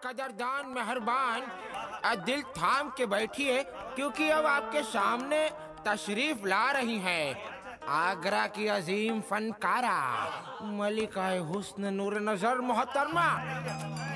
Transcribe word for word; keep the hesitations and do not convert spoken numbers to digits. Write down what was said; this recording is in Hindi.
कदरदान मेहरबान, दिल थाम के बैठिए, क्योंकि अब आपके सामने तशरीफ ला रही हैं आगरा की अजीम फनकारा मलिका हुस्न नूर नजर मोहतरमा